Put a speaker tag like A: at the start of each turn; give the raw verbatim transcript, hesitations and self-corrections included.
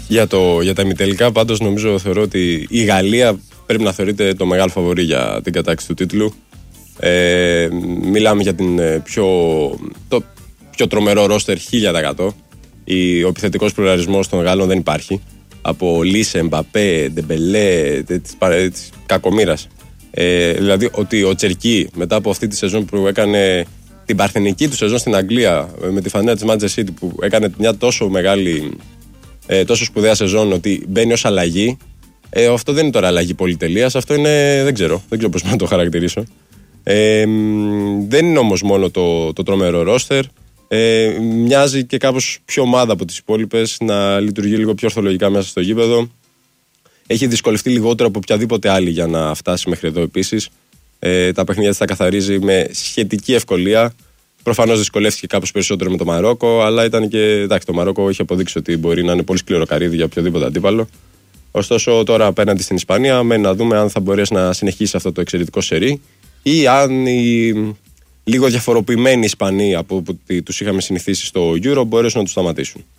A: Για, το, για τα ημιτελικά, πάντως, νομίζω θεωρώ ότι η Γαλλία πρέπει να θεωρείται το μεγάλο φαβορί για την κατάκτηση του τίτλου. Ε, μιλάμε για την πιο, το πιο τρομερό ρόστερ χίλια τοις εκατό. Ο επιθετικός πλουραλισμός των Γάλλων δεν υπάρχει. Από Λίσε, Εμπαπέ, Ντεμπελέ, της κακομοίρας. Ε, δηλαδή ότι ο Τσερκί μετά από αυτή τη σεζόν που έκανε την παρθενική του σεζόν στην Αγγλία με τη φανέλα της Manchester City, που έκανε μια τόσο μεγάλη, ε, τόσο σπουδαία σεζόν, ότι μπαίνει ως αλλαγή. Ε, αυτό δεν είναι τώρα αλλαγή πολυτελείας, αυτό είναι, δεν ξέρω, δεν ξέρω πώς να το χαρακτηρίσω. Ε, δεν είναι όμως μόνο το, το τρομερό ρόστερ. Ε, μοιάζει και κάπως πιο ομάδα από τις υπόλοιπες, να λειτουργεί λίγο πιο ορθολογικά μέσα στο γήπεδο. Έχει δυσκολευτεί λιγότερο από οποιαδήποτε άλλη για να φτάσει μέχρι εδώ επίσης. Ε, τα παιχνίδια της τα καθαρίζει με σχετική ευκολία. Προφανώς δυσκολεύτηκε κάπως περισσότερο με το Μαρόκο, αλλά ήταν και. Εντάξει, το Μαρόκο έχει αποδείξει ότι μπορεί να είναι πολύ σκληρό καρύδι για οποιοδήποτε αντίπαλο. Ωστόσο, τώρα απέναντι στην Ισπανία, μένει να δούμε αν θα μπορέσει να συνεχίσει αυτό το εξαιρετικό σερί ή αν οι λίγο διαφοροποιημένοι Ισπανοί από που τους είχαμε συνηθίσει στο Euro μπορέσουν να τους σταματήσουν.